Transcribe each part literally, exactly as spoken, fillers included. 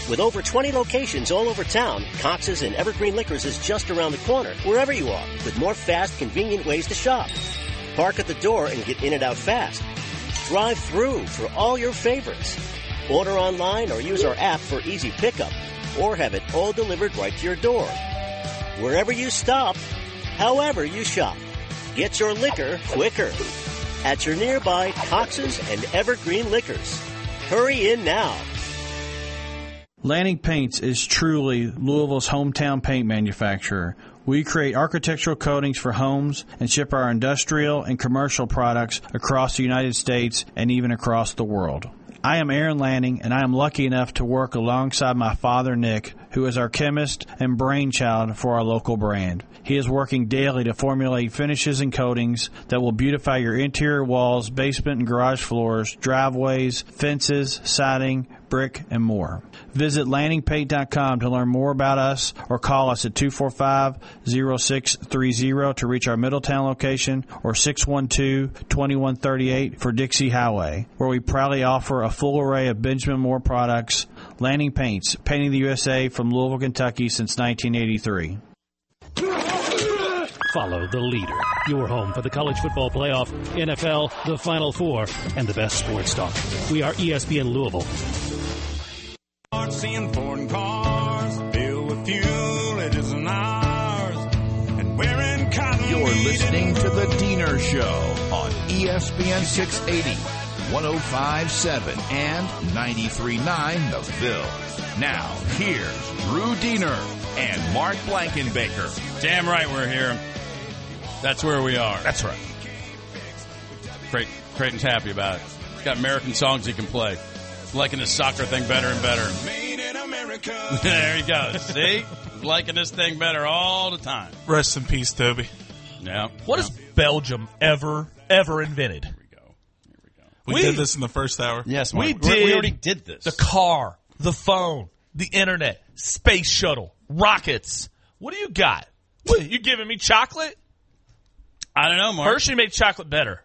With over twenty locations all over town, Cox's and Evergreen Liquors is just around the corner, wherever you are, with more fast, convenient ways to shop. Park at the door and get in and out fast. Drive through for all your favorites. Order online or use our app for easy pickup, or have it all delivered right to your door. Wherever you stop, however you shop, get your liquor quicker. At your nearby Cox's and Evergreen Liquors. Hurry in now. Lanning Paints is truly Louisville's hometown paint manufacturer. We create architectural coatings for homes and ship our industrial and commercial products across the United States and even across the world. I am Aaron Lanning, and I am lucky enough to work alongside my father, Nick, who is our chemist and brainchild for our local brand. He is working daily to formulate finishes and coatings that will beautify your interior walls, basement and garage floors, driveways, fences, siding, brick, and more. Visit lanning paint dot com to learn more about us or call us at two four five, zero six three zero to reach our Middletown location or six one two, two one three eight for Dixie Highway, where we proudly offer a full array of Benjamin Moore products. Lanning Paints, painting the U S A from Louisville, Kentucky since nineteen eighty-three. Follow the leader. Your home for the college football playoff, N F L, the Final Four, and the best sports talk. We are E S P N Louisville. Seeing foreign cars filled with fuel, it isn't ours. And we're in cotton. You're listening to The Diener Show on E S P N six eighty, one oh five point seven, and ninety-three point nine The Ville. Now, here's Drew Diener and Mark Blankenbaker. Damn right we're here. That's where we are. That's right. Creighton, Creighton's happy about it. He's got American songs he can play. He's liking this soccer thing better and better. Made in America. There he goes. See? He's liking this thing better all the time. Rest in peace, Toby. Yeah. What yeah. has Belgium ever, ever invented? Here we go. Here we go. We, we did this in the first hour. Yes, we Mark. did. We already did this. The car, the phone, the internet, space shuttle, rockets. What do you got? What, you giving me chocolate? I don't know, Mark. Hershey made chocolate better.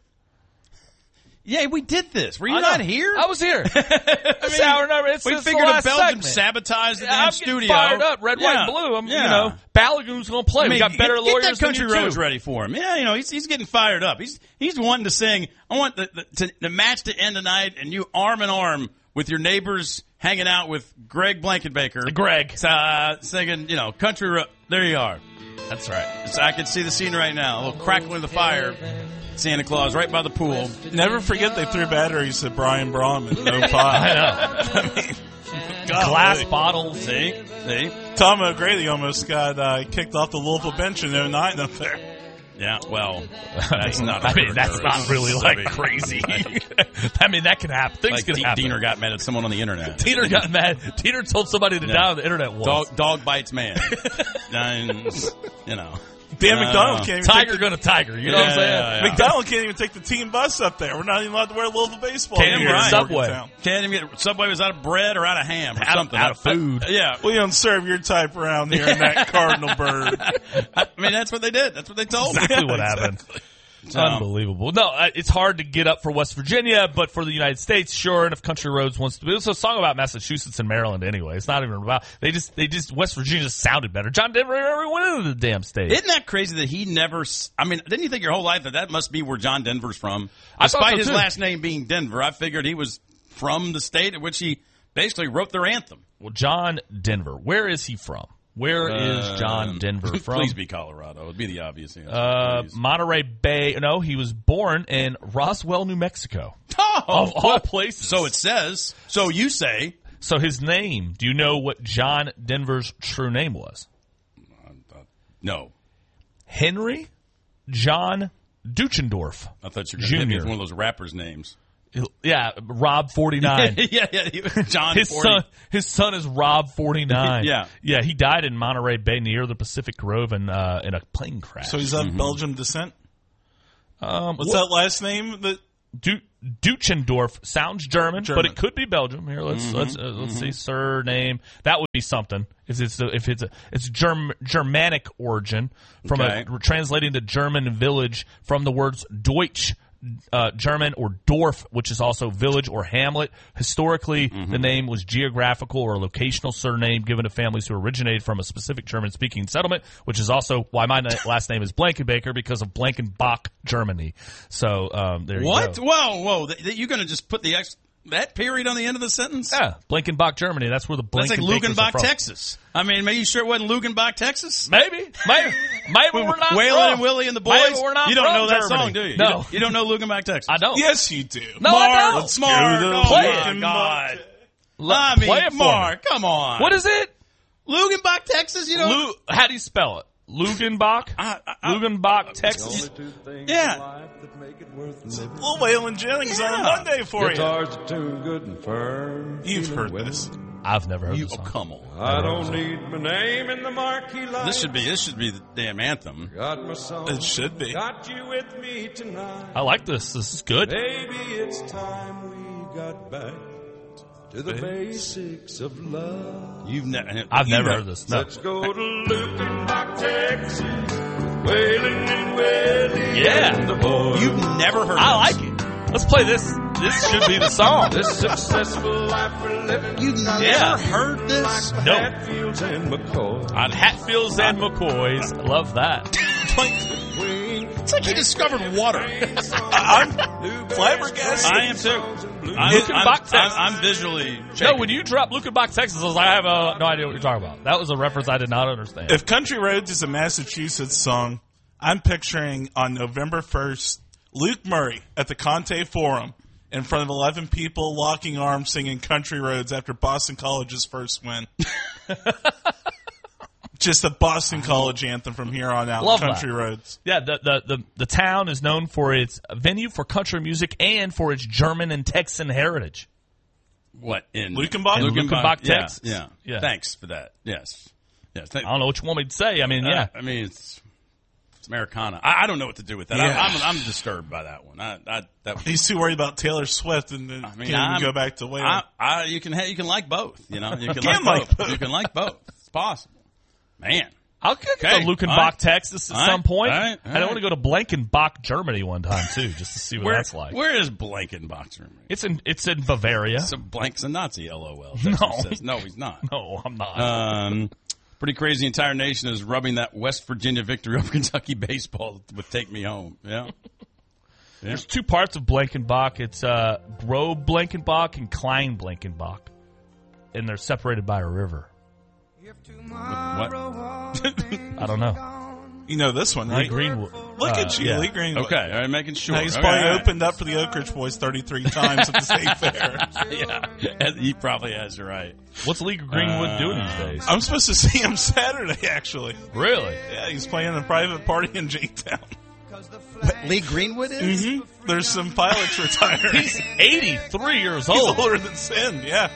Yeah, we did this. Were you I not know. here? I was here. I mean, hour number. It's, we it's figured the if last Belgium segment. sabotaged the yeah, damn I'm studio. getting fired up. Red, yeah. white, and blue. I'm, yeah. You know, Balagoon's going to play. I mean, we got better get, lawyers get that country than you roads too. ready for him. Yeah, you know, he's he's getting fired up. He's he's wanting to sing. I want the, the, to, the match to end tonight, and you arm in arm with your neighbors hanging out with Greg Blankenbaker. Greg. Uh, singing, you know, country road. There you are. That's right. So I can see the scene right now. A little crackling of the fire. Santa Claus right by the pool. Never forget they threw batteries at Brian Braun in oh five. I know. I mean, glass golly. bottles. See? See? Tom O'Grady almost got uh, kicked off the Louisville bench in oh nine up there. Yeah, well, that's not. I mean, that's not really like crazy. I mean, that can happen. Things like can D- happen. Diener got mad at someone on the internet. Diener got mad. Diener told somebody to Yeah. die on the internet once. Dog, dog bites man. And, you know. Dan Uh, McDonald can't even Tiger take gonna tiger. You know Yeah, what I'm saying? yeah, yeah. McDonald can't even take the team bus up there. We're not even allowed to wear Louisville baseball Can't gear even in Subway. Morgantown. Can't even get Subway was out of bread or out of ham or Out of- something. out of food. Uh, yeah. We don't serve your type around here in that Cardinal bird. I mean, that's what they did. That's what they told me. Exactly what happened. So, Unbelievable. No, I- it's hard to get up for West Virginia, but for the United States, sure. And if Country Roads wants to be, it's a song about Massachusetts and Maryland anyway. It's not even about. They just, they just West Virginia just sounded better. John Denver never went into the damn state. Isn't that crazy that he never? s- I mean, didn't you think your whole life that that must be where John Denver's from? I thought Despite so, his too. last name being Denver, I figured he was from the state in which he basically wrote their anthem. Well, John Denver. Where is he from? Where is John Um, Denver from? Please be Colorado. It'd be the obvious answer. Uh, Please. Monterey Bay. No, he was born in Roswell, New Mexico. Oh, Of all places. So it says. So you say. So his name, do you know what John Denver's true name was? No. Henry John Duchendorf. I thought you were going to Junior. give me one of those rappers' names. Yeah, Rob forty-nine. yeah, yeah. he was John his forty. son, his son is Rob forty-nine. Yeah. yeah. He died in Monterey Bay near the Pacific Grove in uh, in a plane crash. So he's of Belgian descent? um, What's what- that last name? That Du- Duchendorf sounds German, German. but it could be Belgium. Here, let's Mm-hmm. let's uh, let's see surname. That would be something. If it's a, if it's a, it's Germ, Germanic origin from Okay. a translating the German village from the words Deutsch uh, German, or Dorf, which is also village or hamlet. Historically, mm-hmm. the name was geographical or locational surname given to families who originated from a specific German-speaking settlement, which is also why my na- last name is Blankenbaker, because of Blankenbach, Germany. So um, there you what? go. What? Whoa, whoa! Th- th- you're going to just put the ex- that period on the end of the sentence? Yeah, Blankenbach, Germany. That's where the Blankenbakers That's like Lugenbach, are from. Texas. I mean, are you sure it wasn't Lugenbach, Texas? Maybe. Maybe. Maybe we're not Waylon from. and Willie and the Boys? Maybe we're not you don't from know that Germany. song, do you? No. You don't, you don't know Lugenbach, Texas? I don't. Yes, you do. No, Mark, I don't. It's Mark. Go to Oh, Play my it. God. L- I mean, play it for Mark, me. come on. What is it? Lugenbach, Texas? You know? Lu- how do you spell it? Lugenbach? I, I, I, Lugenbach, Texas? Yeah. Little Waylon Jennings Yeah. on a Monday for Guitars are too good and firm. you. You've heard this. I've never heard You, this oh, song. come on. I don't need my name in the marquee lights. This should be this should be the damn anthem. Got my song. It should be. Got you with me tonight. I like this. This is good. Maybe it's time we got back to the basics of love. You've never. I've never heard this. No. Let's go to Lukenbach, Texas. Wailing and Willie Yeah. and the boys. You've never heard. I this. like it. Let's play this. This should be the song. This successful life we're living. You've never Yeah. heard this. No. Hatfields and McCoy. On Hatfields and McCoys. I love that. It's like he discovered water. I'm flabbergasted. I am too. I'm, Lukenbach, I'm, Texas. I'm, I'm visually No, shaking. when you drop Lukenbach, Texas, I was like, I have uh, no idea what you're talking about. That was a reference I did not understand. If Country Roads is a Massachusetts song, I'm picturing on November first, Luke Murray at the Conte Forum in front of eleven people locking arms singing Country Roads after Boston College's first win. Just a Boston College anthem from here on out. Love Country that. Roads. Yeah, the, the, the, the town is known for its venue for country music and for its German and Texan heritage. What in Lukenbach? In Lukenbach, yeah, Texas. Yeah, Yeah. Thanks for that. Yes. Yes. Thank, I don't know what you want me to say. I mean, yeah. Uh, I mean, it's, it's Americana. I, I don't know what to do with that. Yeah. I, I'm, I'm disturbed by that one. I, I, that, He's too worried about Taylor Swift and then I mean, can't I'm- even go back to Waylon. I, I, you can ha- you can like both. You know, you can, Can like, like both. both. You can like both. It's possible. Man. I'll get Okay. to Lukenbach, All right. Texas at All some right. point. All right. All I don't right. want to go to Blankenbach, Germany one time, too, just to see what Where, that's like. where is Blankenbach? It's in it's in Bavaria. So Blank's a Nazi, LOL. That's No. what it says. No, he's not. No, I'm not. Um, pretty crazy. The entire nation is rubbing that West Virginia victory over Kentucky baseball with "Take Me Home." Yeah. There's two parts of Blankenbach. It's uh, Grob Blankenbach and Klein Blankenbach, and they're separated by a river. What? I don't know. You know this one, Lee right? Greenwood. Look Uh, at you, yeah. Lee Greenwood. Okay, all right, making sure. Now, he's Okay, probably all right. opened up for the Oak Ridge Boys thirty-three times at the state fair. Yeah, he probably has. You're right. What's Lee Greenwood Uh, doing these days? I'm supposed to see him Saturday, actually. Really? Yeah, he's playing a private party in J-Town. Lee Greenwood is? Mm-hmm. There's some pilots retiring. He's eighty-three years He's old. older than Sin, yeah.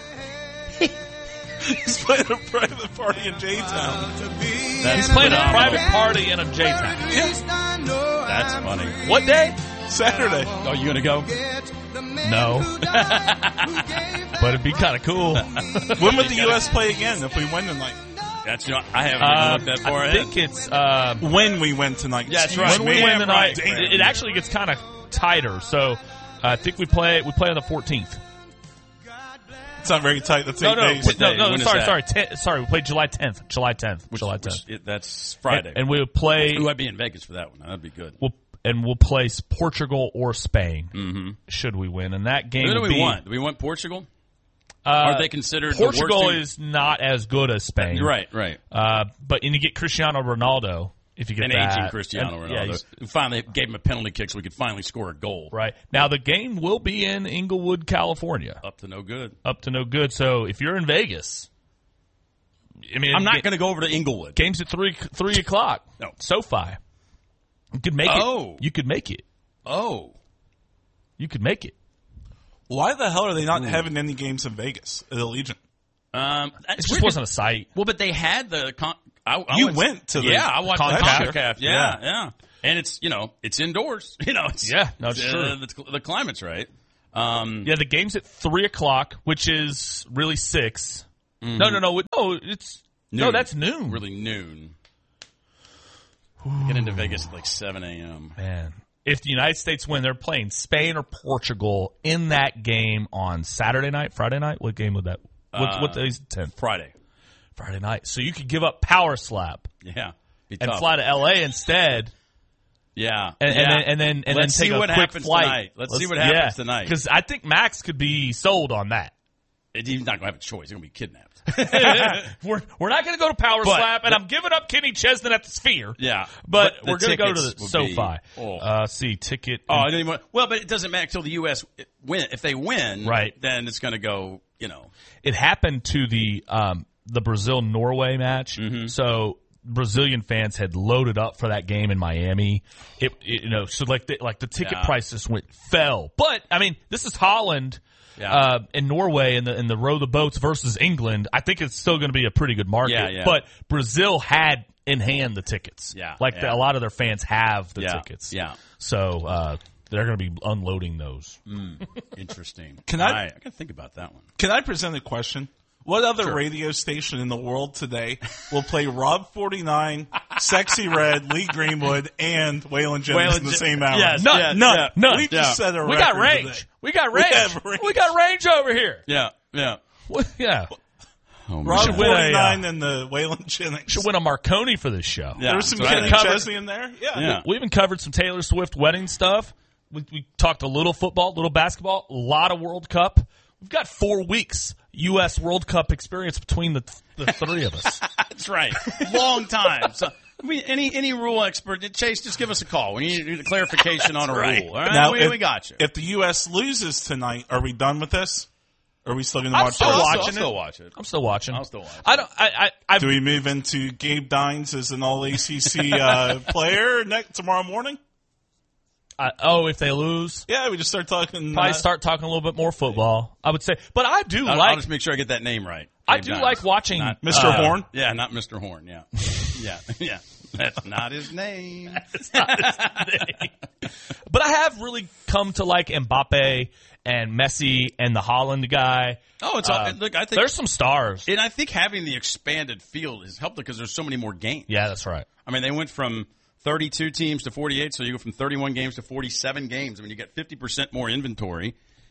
He's playing a private party in J-Town. He's playing a private party in a J-Town. That's funny. What day? Saturday. Oh, you gonna go? No. But it'd be kind of cool. When would the U S play again if we win tonight? That's you know, I haven't Uh, even looked that far I ahead. think it's uh, When we win tonight. Yeah, that's Excuse right. when we me. win Damn tonight. right. It, it actually gets kind of tighter. So I think we play we play on the fourteenth. It's not very tight. That's No, eight no, days. no, day? no. When is Sorry, that? sorry, ten, sorry. We played July tenth. July tenth. Which- July which- tenth. it- that's Friday. And, and we would play. Ooh, I'd be in Vegas for that one. That'd be good. We'll, and we'll play Portugal or Spain. Mm-hmm. Should we win? And that game Who do will we be, want? Do we want Portugal? Uh, Are they considered the worst Portugal team? is not as good as Spain. Right, right. Uh, but and you get Cristiano Ronaldo if you get An that. aging Cristiano And- yeah, Ronaldo. he's- who finally gave him a penalty kick so we could finally score a goal. right now the game will be in Inglewood, California. Up to no good. Up to no good. So if you're in Vegas, I mean, I'm not ga- going to go over to Inglewood. games at three three o'clock. No. SoFi. You could make Oh. it. You could make it. Oh. You could make it. Why the hell are they not having any games in Vegas at Allegiant? Um, It just wasn't a site. Well, but they had the. Con- I, I You went to the Yeah, I watched CONCACAF. the CONCACAF. Yeah, yeah, And it's, you know, it's indoors. You know, it's, Yeah, no, it's uh, true. The, the climate's right. Um, Yeah, the game's at three o'clock, which is really six. No, no, no, no. It's no, Noon. that's noon. Really noon. Get into Vegas at like seven a.m. Man, if the United States win, they're playing Spain or Portugal in that game on Saturday night, Friday night. What game would that? What, Uh, what day's the tenth? Friday. Friday night. So you could give up Power Slap Yeah. Be and tough. fly to L A instead. Yeah. And, yeah. and then and then and Let's then take see a what quick happens flight. tonight. Let's, see what happens yeah, tonight. Because I think Max could be sold on that. He's not going to have a choice. He's going to be kidnapped. we're we're not going to go to Power But Slap, and the- I'm giving up Kenny Chesney at the Sphere. Yeah. but, But the we're going to go to the tickets would be- SoFi. oh. Uh, see ticket. Oh, I didn't even, well, but it doesn't matter until the U S win. If they win, Right. then it's going to go, you know. It happened to the um, the Brazil Norway match. Mm-hmm. So Brazilian fans had loaded up for that game in Miami. It, it you know so like the, like the ticket Yeah. prices went fell. But I mean, this is Holland. Yeah. Uh, in Norway in the in the row the boats versus England, I think it's still going to be a pretty good market. Yeah, yeah. But Brazil had in hand the tickets. Yeah, like yeah. The, a lot of their fans have the Yeah, tickets. yeah. So uh, they're going to be unloading those. Mm, interesting. Can All I- right, I got to think about that one. Can I present a question? What other Sure. radio station in the world today will play Rob forty-nine, Sexy Red, Lee Greenwood, and Waylon Jennings Waylon in the Jen- same hour? Yes, none, yes, none, yeah. none. We Yeah. just set a We record got range. today. We got We range. have range. We got range over here. Yeah, yeah. What- yeah. Oh, Rob should win a, forty-nine uh, and the Waylon Jennings. Should win a Marconi for this show. Yeah. There was some that's what I Kenny think. covered- Chesney in there. Yeah. Yeah. We even covered some Taylor Swift wedding stuff. We, we talked a little football, little basketball, a lot of World Cup. We've got four weeks U S World Cup experience between the the three of us. That's right. Long time. So, we, any any rule expert, Chase, just give us a call. We need a clarification on a right. rule. All right, Now, we, if, we got you. If the U S loses tonight, are we done with this? Or are we still going to I'm watch still the rest? watching I'll it. still watch it. I'm still watching. I'll still watch it. I don't. I. I I've, Do we move into Gabe Dines as an All A C C uh, player next tomorrow morning? I, oh, if they lose, Yeah, we just start talking. probably uh, start talking a little bit more football. I would say, but I do I'll, like. I'll just make sure I get that name right. I Gabe do Dines. like watching Not- Mister uh, Horn. Yeah, not Mister Horn. Yeah, yeah, yeah. That's not his name. But I have really come to like Mbappe and Messi and the Holland guy. Oh, it's all, Uh, look. I think There's some stars. and I think having the expanded field has helped because there's so many more games. Yeah, that's right. I mean, they went from thirty-two teams to forty-eight, so you go from thirty-one games to forty-seven games. I mean, you get fifty percent more inventory,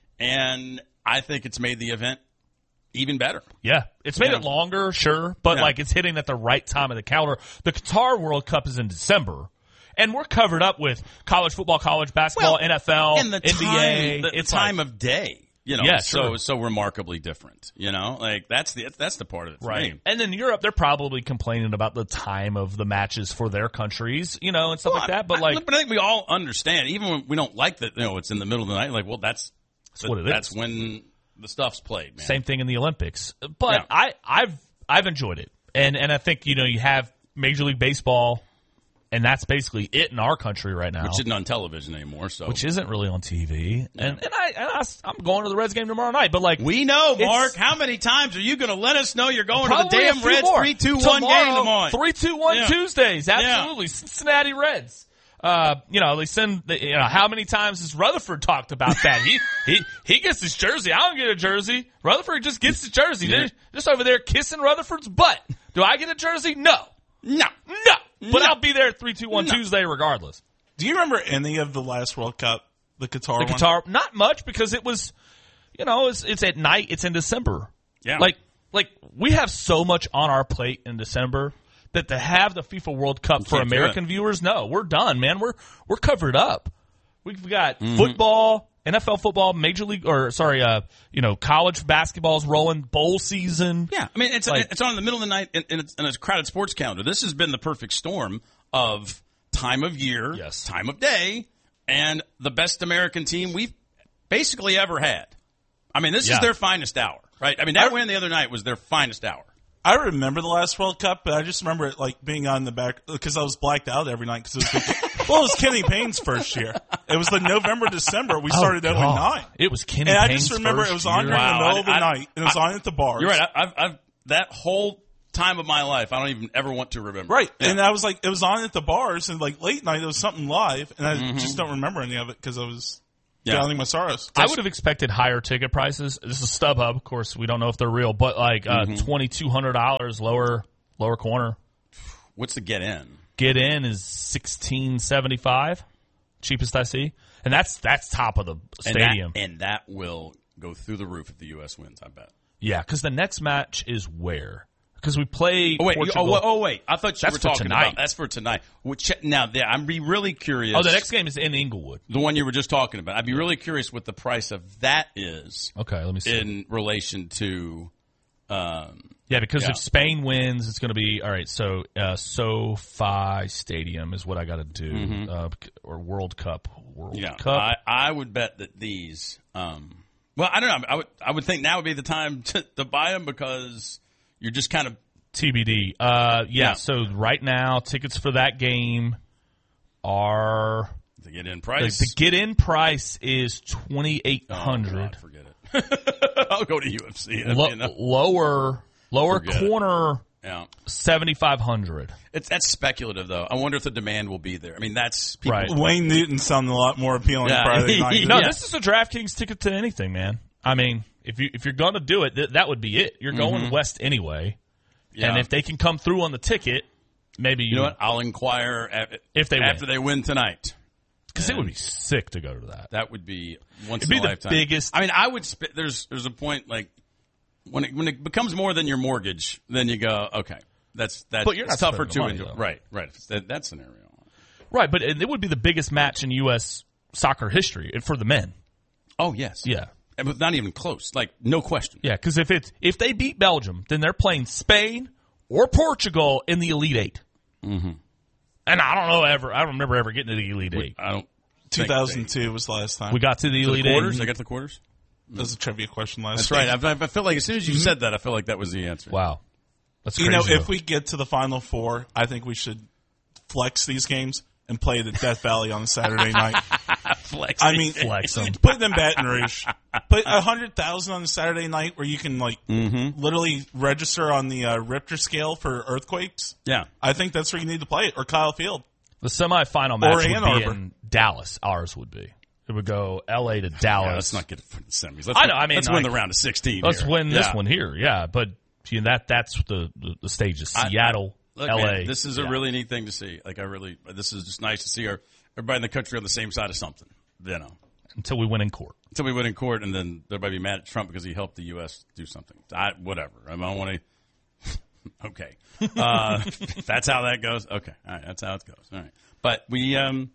and I think it's made the event even better. Yeah, it's made Yeah. it longer, sure, but Yeah. like it's hitting at the right time of the calendar. The Qatar World Cup is in December, and we're covered up with college football, college basketball, Well, N F L, and the N B A. time, the, the it's time like, of day, you know, Yeah, so sure. so remarkably different. You know, like that's the that's the part of it, for right. me. And then Europe, they're probably complaining about the time of the matches for their countries, you know, and stuff like that. But I, like, but I think we all understand, even when we don't like that. You know, it's in the middle of the night. Like, well, that's That's what it that's is. when the stuff's played, man. same thing in the Olympics. But Yeah. I, I've I've enjoyed it, and and I think you know you have Major League Baseball, and that's basically it in our country right now. Which isn't on television anymore. So which isn't really on T V. And and I, and I I'm going to the Reds game tomorrow night. But like we know, It's- Mark. How many times are you going to let us know you're going to the probably a damn few Reds more. three two one game tomorrow? Three two one Yeah. Tuesdays. Absolutely, Cincinnati Reds. Uh, you know, they send. The, you know, how many times has Rutherford talked about that? he he he gets his jersey. I don't get a jersey. Rutherford just gets his jersey. Yeah. They're just over there kissing Rutherford's butt. Do I get a jersey? No, No, no. But No. I'll be there at three two one No. Tuesday regardless. Do you remember any of the last World Cup, the Qatar The one? guitar, not much because it was, you know, it's it's at night. It's in December. Yeah. Like like we have so much on our plate in December that to have the FIFA World Cup for can't do American it. viewers, no, we're done, man. We're we're covered up. We've got Mm-hmm. football, N F L football, Major League, or sorry, uh, you know, college basketball's rolling, bowl season. Yeah, I mean it's Like- it's on in the middle of the night and, and, it's, and it's a crowded sports calendar. This has been the perfect storm of time of year, Yes. time of day, and the best American team we've basically ever had. I mean, this Yeah. is their finest hour, right? I mean, that win the other night was their finest hour. I remember the last World Cup, but I just remember it like being on the back because I was blacked out every night because it was the, well, it was Kenny Payne's first year. It was the November December we started oh, oh and nine. It was Kenny And I Payne's just remember first it was on year. during Wow, the middle I- of the I- night, and it was I- on at the bars. You're right. I, I've, I've that whole time of my life, I don't even ever want to remember. Right, Yeah. and I was like, it was on at the bars, and like late night, it was something live, and I Mm-hmm. just don't remember any of it because I was Yeah. drowning my sorrows. I would have expected higher ticket prices. This is StubHub, of course. We don't know if they're real, but like uh, Mm-hmm. twenty two hundred dollars lower lower corner. What's the get in? Get in is sixteen seventy five. cheapest I see, and that's that's top of the stadium. And that, and that will go through the roof if the U S wins, I bet. Yeah, because the next match is where? Because we play Oh, wait. Portugal. Oh, oh, wait. I thought you That's were for talking tonight. about. That's for tonight. Which, now, there, I'm be really curious. Oh, the next game is in Inglewood. The one you were just talking about. I'd be really curious what the price of that is. Okay, let me see. In relation to. Um, yeah, because yeah. if Spain wins, it's going to be all right. So uh, SoFi Stadium is what I got to do, Mhm. uh, or World Cup. World Yeah, Cup. I, I would bet that these. Um, well, I don't know. I would. I would think now would be the time to, to buy them because you're just kind of T B D. Uh, yeah, Yeah. So right now, tickets for that game are the get in the, price. the get in price is twenty eight Oh, hundred. God, forget it. I'll go to U F C. Lo- you know? lower lower Forget it. corner Yeah. seventy five hundred. It's that's speculative though. I wonder if the demand will be there. I mean, that's people. Right. Wayne Newton sounded a lot more appealing Yeah. Friday night. No, Yeah. this is a DraftKings ticket to anything, man. I mean, if you if you're gonna do it, th- that would be it. You're going Mhm. west anyway, Yeah. and if they can come through on the ticket, maybe you, You know what? I'll inquire at, if they after win, they win tonight. because it would be sick to go to that. That would be once It'd be in a the lifetime. biggest- I mean, I would. Sp- there's there's a point like when it when it becomes more than your mortgage, then you go, okay, that's that's But you're not it's tougher spending to the money, enjoy. though. Right, right. That, that scenario. Right, but it, it would be the biggest match in U S soccer history for the men. Oh yes, Yeah. And but not even close. Like no question. Yeah, because if it's if they beat Belgium, then they're playing Spain or Portugal in the Elite Eight. Mm-hmm. And I don't know ever. I don't remember ever getting to the Elite Eight. I don't. two thousand two was the last time. We got to the To the Elite quarters. Eight. I got to the quarters. That was a trivia question last That's week. right. I, I feel like as soon as you said that, I feel like that was the answer. Wow, that's You crazy. know, if though. we get to the Final Four, I think we should flex these games and play the Death Valley on a Saturday night. Flex. I mean, Flex 'em. put them in Baton Rouge. Put a hundred thousand on a Saturday night where you can like Mm-hmm. literally register on the uh, Richter scale for earthquakes. Yeah. I think that's where you need to play it, or Kyle Field. the semifinal match Ann would be Arbor. in Dallas. Ours would be. It would go L A to Yeah, Dallas. let's not get for the semis. Let's I know. Win, I mean, let's like, win the round of sixteen. Let's here. win this Yeah. one here. Yeah, but you know, that that's the the, the stage is I- Seattle, Look, L A. man, this is a Yeah. really neat thing to see. Like I really, this is just nice to see our everybody in the country on the same side of something. You know, until we win in court. until we win in court, and then everybody be mad at Trump because he helped the U S do something. I, whatever. I, mean, I don't want to. Okay, uh, that's how that goes. Okay, all right, that's how it goes. All right, but we. Um,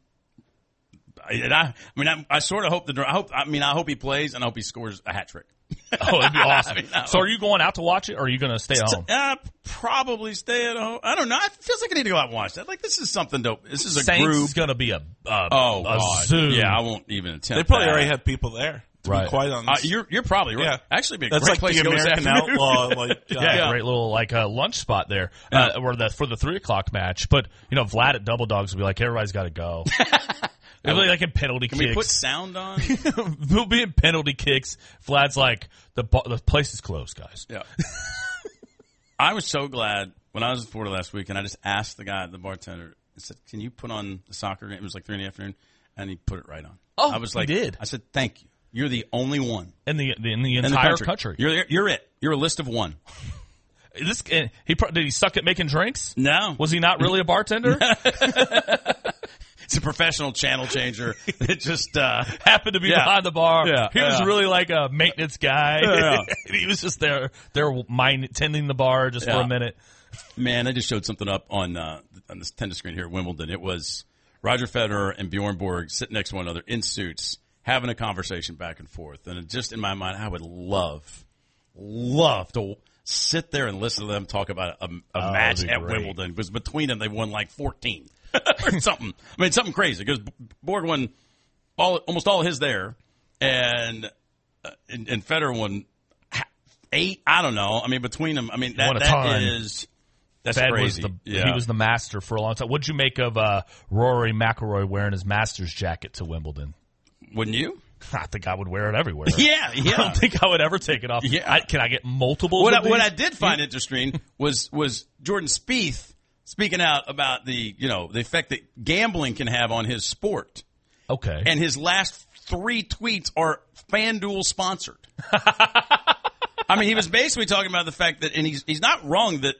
I, and I, I mean, I, I sort of hope the. I hope. I mean, I hope he plays, and I hope he scores a hat trick. Oh, it'd be awesome. I mean, I- So, are you going out to watch it, or are you going to stay at home? Uh, probably stay at home. I don't know. It feels like I need to go out and watch that. Like this is something dope. This is a Saints group. is going to be a a, Oh, a God. zoo. Yeah, I won't even attempt. They probably that. already have people there. To Right. be quite Uh, honest, you're you're probably right. Yeah. Actually, be a that's great like place the to go this American afternoon. Outlaw. Like, uh, Yeah, Yeah. great little like uh, lunch spot there, uh, or the for the three o'clock match. But you know, Vlad at Double Dogs will be like, everybody's got to go. It'll be like in penalty Can kicks. we put sound on? We'll be in penalty kicks. Vlad's like, the bu- the place is closed, guys. Yeah. I was so glad when I was in Florida last week, and I just asked the guy, the bartender, I said, "Can you put on the soccer game?" It was like three in the afternoon, and he put it right on. Oh, I was he like, did. I said, "Thank you. You're the only one In the in the in entire the country. country. You're you're it. You're a list of one." This uh, he pro- did he suck at making drinks? No, Was he not really a bartender? it's a professional channel changer. It just uh, Happened to be Yeah. behind the bar. Yeah, He was yeah. really like a maintenance guy. Yeah. He was just there, there, mind, tending the bar just for Yeah. a minute. Man, I just showed something up on uh, on this tennis screen here at Wimbledon. It was Roger Federer and Bjorn Borg sitting next to one another in suits, having a conversation back and forth. And it just in my mind, I would love, love to sit there and listen to them talk about a, a Oh, match that'd be at great. Wimbledon, because between them they won like fourteen or something. I mean, something crazy, because Borg won all almost all of his there, and uh, and, and Federer won ha- eight. I don't know. I mean, between them, I mean that Won a that ton. is. That's Fed crazy. was the yeah. he was the master for a long time. What'd you make of uh, Rory McIlroy wearing his master's jacket to Wimbledon? Wouldn't you? I think I would wear it everywhere. Yeah, yeah. I don't think I would ever take it off. Yeah. I, can I get multiple? What I, of these? what I did find interesting was was Jordan Spieth speaking out about the you know the effect that gambling can have on his sport, Okay. and his last three tweets are FanDuel sponsored. I mean, he was basically talking about the fact that, and he's he's not wrong that